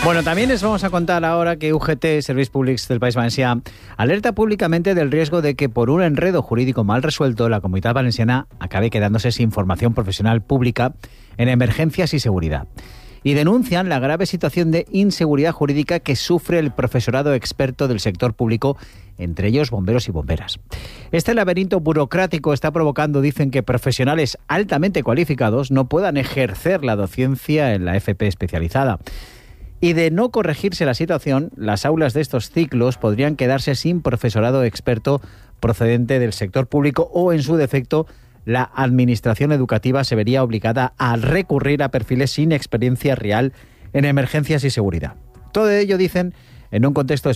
Bueno, también les vamos a contar ahora que UGT, Serveis Públics del País Valencià, alerta públicamente del riesgo de que por un enredo jurídico mal resuelto la Comunitat Valenciana acabe quedándose sin formación profesional pública en emergencias y seguridad. Y denuncian la grave situación de inseguridad jurídica que sufre el profesorado experto del sector público, entre ellos bomberos y bomberas. Este laberinto burocrático está provocando, dicen, que profesionales altamente cualificados no puedan ejercer la docencia en la FP especializada. Y de no corregirse la situación, las aulas de estos ciclos podrían quedarse sin profesorado experto procedente del sector público o, en su defecto, la administración educativa se vería obligada a recurrir a perfiles sin experiencia real en emergencias y seguridad. Todo ello, dicen, en un contexto